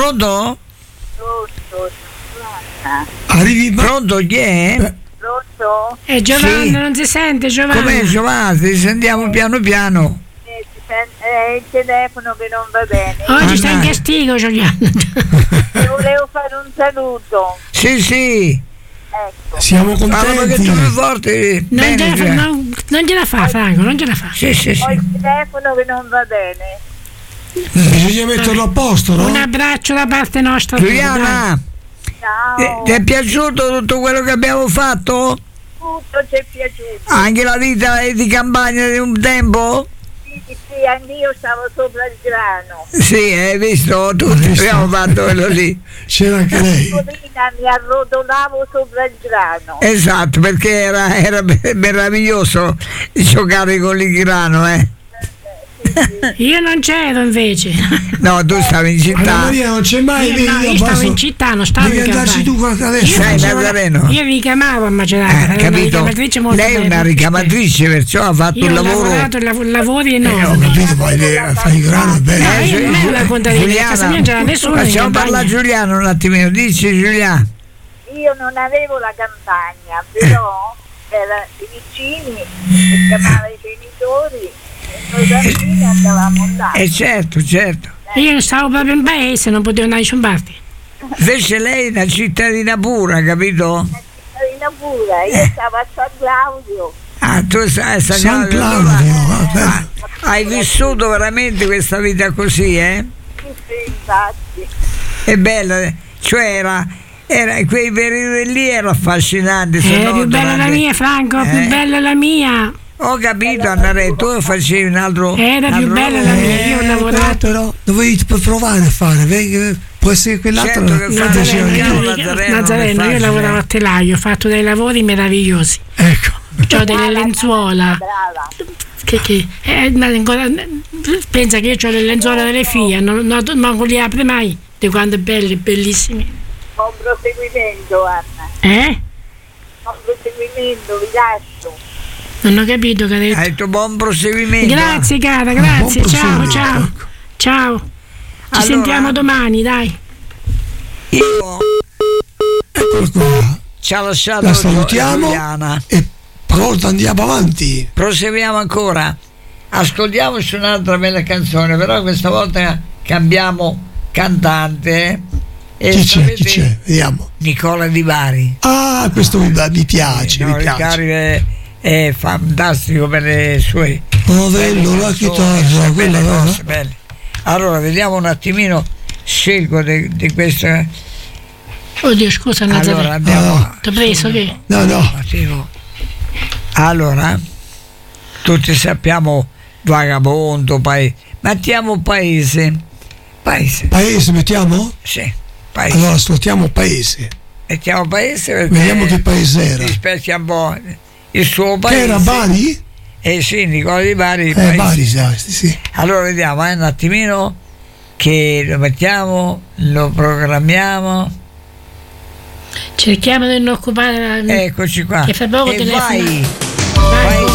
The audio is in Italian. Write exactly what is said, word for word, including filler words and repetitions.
Pronto? Pronto, Giovanna. Arrivi, Pronto, chi è? Eh. Pronto? Eh, Giovanna, Sì. non si sente, Giovanna. Com'è Giovanna? Ti sentiamo piano piano. Eh, si sen- È il telefono che non va bene. Oggi sta in Anna. castigo, Giovanna. Ti volevo fare un saluto. Sì, sì. Ecco. siamo Parla un contenti. pochettino più forte. Non Bene, gliela fa, Giovanna. non, non gliela fa, Franco, non gliela fa. Sì, sì, Ho sì. il telefono che non va bene. Bisogna metterlo a posto, no? Un abbraccio da parte nostra. Giuliana, Ciao. ti è piaciuto tutto quello che abbiamo fatto? Tutto ci è piaciuto. Anche la vita di campagna di un tempo? Sì, sì, anch'io stavo sopra il grano. Sì, hai visto? Tutti abbiamo fatto quello lì. C'era anche lei. Piccolina mi arrotolavo sopra il grano. Esatto, perché era, era meraviglioso giocare con il grano, eh. Io non c'ero invece. No, tu stavi in Anna città. Maria non c'è mai, Io, vedi, no, io io stavo passo- in città, non stavo devi in andarci campagna. tu qua adesso. Io Sei facevo- Nazareno. Io ricamavo a Macerata, Eh, era una capito? ricamatrice molto Lei è bella. una ricamatrice, perciò ha fatto Io un ho lavoro. lavorato, lav- lavori Eh, ho enormi. capito, poi lei fa il grano, è bello. No, io non me la racconterei, a casa mia non c'era nessuno in Facciamo campagna. parlare a Giuliano un attimino. Dici Giuliano. Io non avevo la campagna, però per i vicini che chiamavano i genitori e noi bambini andavamo là. Eh certo, certo. Io non stavo proprio in paese, non potevo andare in Ciumbarti. Invece lei è una cittadina pura, capito? Cittadina pura, io stavo a San Claudio. Ah, tu sai, San San Claudio, Claudio, allora, vabbè. ah, hai vissuto veramente questa vita così, eh? Sì, sì, infatti. È bella, cioè era, era quei periodi lì erano affascinanti. se Era no più bella la durante- mia, Franco, Eh? più bella la mia. Ho capito, Annare, tu facevi un altro. Era più altro bella la lavoro. mia, io ho Eh, lavorato. però dovevi provare a fare, vedi, può essere quell'altro. Certo che fa- Piaceva di Nazareno, più. Nazareno, Nazareno, non è Nazareno, io facile. lavoravo a telaio, ho fatto dei lavori meravigliosi. Ecco. Ho delle lenzuola. Brava. Che, che, eh, ma ancora, pensa che io ho le lenzuola delle figlie, non, non, non li apre mai, di quanto belli, bellissimi. Buon proseguimento, Anna. Eh? Buon proseguimento, vi lascio. Non ho capito che ha detto. Hai detto buon proseguimento. Grazie cara, grazie, Buon ciao, proseguimento, ciao. ecco. Ciao. Ci Allora- sentiamo domani, dai. Io Eccolo qua. ci ha lasciato La Gio- salutiamo Giuliana. e stavolta andiamo avanti. Proseguiamo ancora. Ascoltiamoci un'altra bella canzone, però questa volta cambiamo cantante. E Chi c'è? sapete, Chi c'è? Vediamo. Nicola Di Bari. Ah, questo mi, mi piace, No, mi piace. Riccardi è, è fantastico per le sue Novello, la canzoni, chitarra, belle quella cose, vera. belle. Allora vediamo un attimino, scelgo di, di questa. Oddio, scusa, Allora Nazareno. andiamo. Ah. Ti ho preso che? No, no. Motivo. Allora, tutti sappiamo vagabondo, paese. Mettiamo paese. Paese. Paese mettiamo? Sì, paese. Allora ascoltiamo paese. Mettiamo paese perché Vediamo che paese era. rispecchia un po' il suo paese. Che era Bari? Eh sì, Nicola Di Bari. Eh, paese. Bari, sai, sì, sì. Allora vediamo eh, un attimino che lo mettiamo, lo programmiamo. Cerchiamo di non occupare la... Eccoci qua. Che fra poco e telefono. vai, Vai,